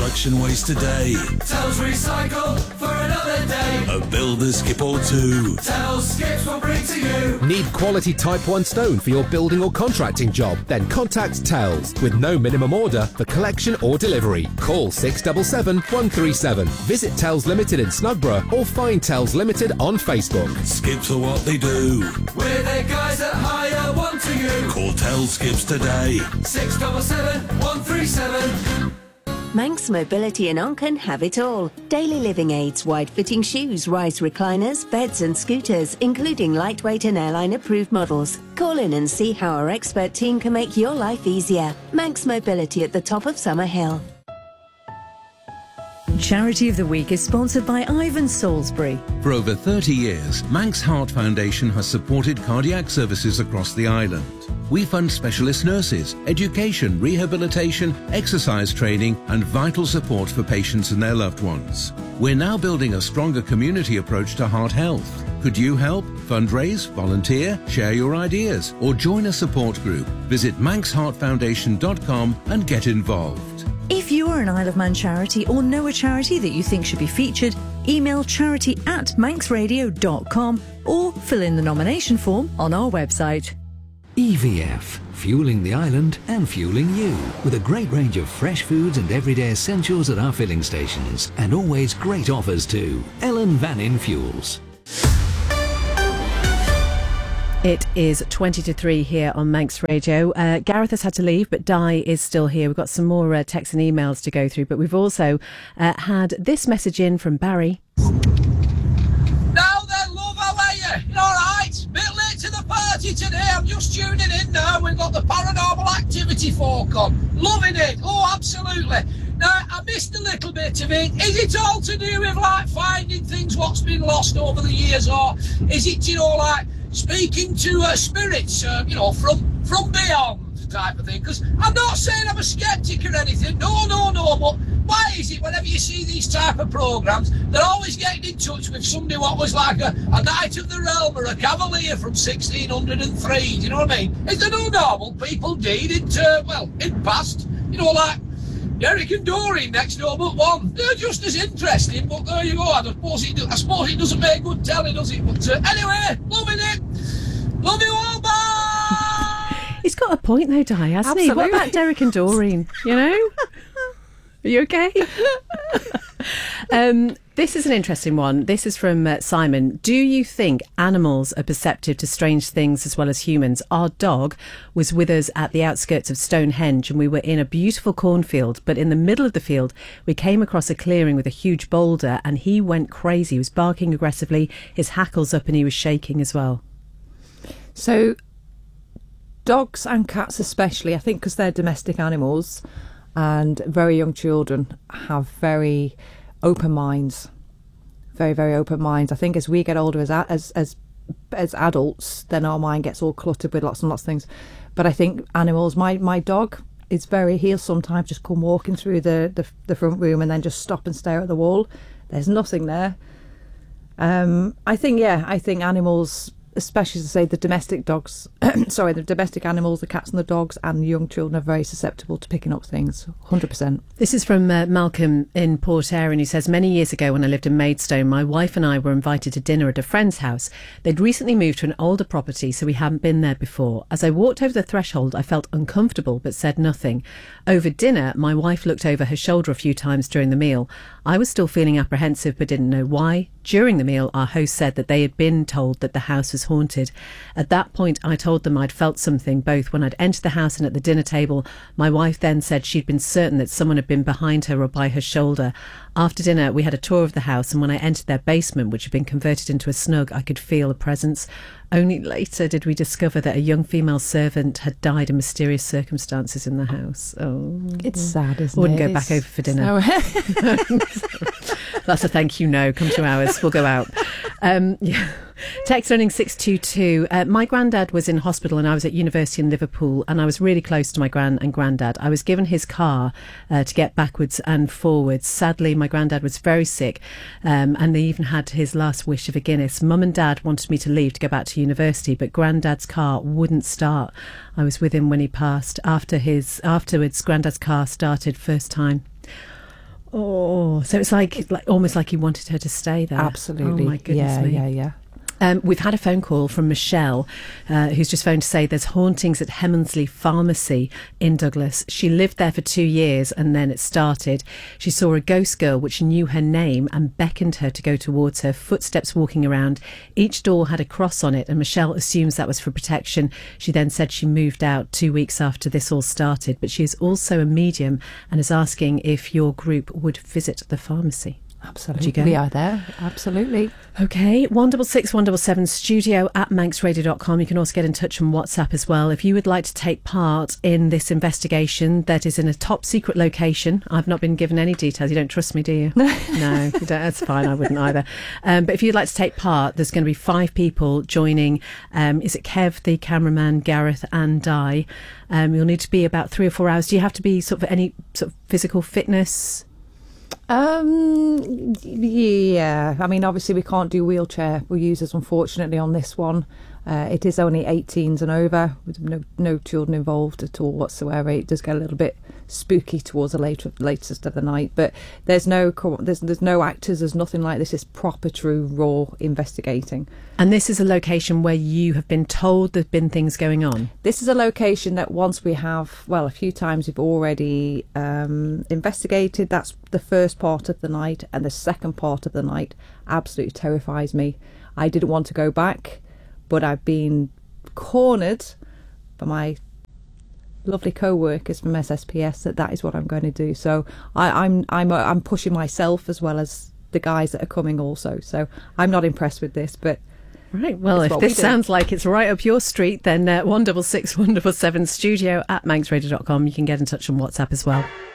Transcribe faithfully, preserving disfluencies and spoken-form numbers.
construction waste today. Tells recycle for another day. A builder skip or two. Tells Skips will bring to you. Need quality Type one stone for your building or contracting job? Then contact Tells with no minimum order for collection or delivery. Call six seven seven, one three seven. Visit Tells Limited in Snugborough or find Tells Limited on Facebook. Skips are what they do. We're the guys that hire one to you. Call Tells Skips today. six seven seven, one three seven. Manx Mobility in Onchan have it all. Daily living aids, wide-fitting shoes, rise recliners, beds and scooters, including lightweight and airline-approved models. Call in and see how our expert team can make your life easier. Manx Mobility at the top of Summer Hill. Charity of the Week is sponsored by Ivan Salisbury. For over thirty years, Manx Heart Foundation has supported cardiac services across the island. We fund specialist nurses, education, rehabilitation, exercise training and vital support for patients and their loved ones. We're now building a stronger community approach to heart health. Could you help? Fundraise, volunteer, share your ideas or join a support group. Visit manx heart foundation dot com and get involved. If you are an Isle of Man charity or know a charity that you think should be featured, email charity at manx radio dot com or fill in the nomination form on our website. E V F, fueling the island and fueling you. With a great range of fresh foods and everyday essentials at our filling stations. And always great offers too. Ellen Vannin Fuels. It is twenty to three here on Manx Radio. Uh, Gareth has had to leave, but Di is still here. We've got some more uh, texts and emails to go through, but we've also uh, had this message in from Barry. Now then, love, how are you? You all right? Bit late to the party today. I'm just tuning in now. We've got the Paranormal Activity folk on. Loving it. Oh, absolutely. Now, I missed a little bit of it. Is it all to do with, like, finding things what's been lost over the years, or is it, you know, like, speaking to uh, spirits, uh, you know, from from beyond type of thing? Because I'm not saying I'm a sceptic or anything. No, no, no. But why is it whenever you see these type of programmes, they're always getting in touch with somebody what was like a, a Knight of the Realm or a Cavalier from sixteen oh three? Do you know what I mean? Is there no normal people did it, uh, well, in past, you know, like Derek and Doreen next door but one. They're just as interesting, but there you go. I suppose it, I suppose it doesn't make good telling, does it? But uh, anyway, loving it. Love you all, bye! He's got a point though, Di, hasn't Absolutely. he? What about Derek and Doreen, you know? Are you okay? um, this is an interesting one. This is from uh, Simon. Do you think animals are perceptive to strange things as well as humans? Our dog was with us at the outskirts of Stonehenge and we were in a beautiful cornfield, but in the middle of the field we came across a clearing with a huge boulder and he went crazy. He was barking aggressively, his hackles up and he was shaking as well. So dogs and cats especially, I think because they're domestic animals and very young children have very open minds, very, very open minds. I think as we get older as as as as adults, then our mind gets all cluttered with lots and lots of things. But I think animals, my, my dog is very, he'll sometimes just come walking through the, the, the front room and then just stop and stare at the wall. There's nothing there. Um, I think, yeah, I think animals, especially to say the domestic dogs, sorry, the domestic animals, the cats and the dogs and the young children are very susceptible to picking up things, one hundred percent. This is from uh, Malcolm in Port Erin. He says, many years ago when I lived in Maidstone, my wife and I were invited to dinner at a friend's house. They'd recently moved to an older property, so we hadn't been there before. As I walked over the threshold, I felt uncomfortable but said nothing. Over dinner, my wife looked over her shoulder a few times during the meal. I was still feeling apprehensive but didn't know why. During the meal, our host said that they had been told that the house was haunted. At that point, I told them I'd felt something both when I'd entered the house and at the dinner table. My wife then said she'd been certain that someone had been behind her or by her shoulder. After dinner, we had a tour of the house, and when I entered their basement, which had been converted into a snug, I could feel a presence. Only later did we discover that a young female servant had died in mysterious circumstances in the house. Oh, it's sad, isn't I wouldn't it? go back It's over for dinner. So That's a thank you, no. Come to ours. We'll go out. Um, yeah. Text running six two two. Uh, my granddad was in hospital and I was at university in Liverpool and I was really close to my gran and granddad. I was given his car uh, to get backwards and forwards. Sadly, my granddad was very sick um, and they even had his last wish of a Guinness. Mum and dad wanted me to leave to go back to university, but granddad's car wouldn't start. I was with him when he passed. After his afterwards, granddad's car started first time. Oh, so it's like, like almost like he wanted her to stay there. Absolutely. Oh my goodness yeah, me. yeah, yeah. Um, we've had a phone call from Michelle, uh, who's just phoned to say there's hauntings at Hemmonsley Pharmacy in Douglas. She lived there for two years and then it started. She saw a ghost girl which knew her name and beckoned her to go towards her, footsteps walking around. Each door had a cross on it and Michelle assumes that was for protection. She then said she moved out two weeks after this all started, but she is also a medium and is asking if your group would visit the pharmacy. Absolutely. Would you go? We are there. Absolutely. Okay. one six six one seven seven studio at manx radio dot com. You can also get in touch on WhatsApp as well. If you would like to take part in this investigation that is in a top secret location, I've not been given any details. You don't trust me, do you? No, you don't. That's fine. I wouldn't either. Um, but if you'd like to take part, there's going to be five people joining. Um, is it Kev, the cameraman, Gareth and Di? Um, you'll need to be about three or four hours. Do you have to be sort of any sort of physical fitness? Um, yeah, I mean, obviously we can't do wheelchair users, unfortunately, on this one. Uh, it is only eighteens and over, with no no children involved at all whatsoever. It does get a little bit spooky towards the later latest of the night, but there's no there's there's no actors, there's nothing like this. It's proper, true, raw investigating. And this is a location where you have been told there've been things going on. This is a location that once we have, well, a few times we've already um, investigated. That's the first part of the night, and the second part of the night absolutely terrifies me. I didn't want to go back, but I've been cornered by my lovely co-workers from S S P S that that is what I'm going to do. So I, I'm I'm uh, I'm pushing myself as well as the guys that are coming also. So I'm not impressed with this, but. Right, well, if this sounds like it's right up your street, then uh, one six six one seven seven studio at manx radio dot com. You can get in touch on WhatsApp as well.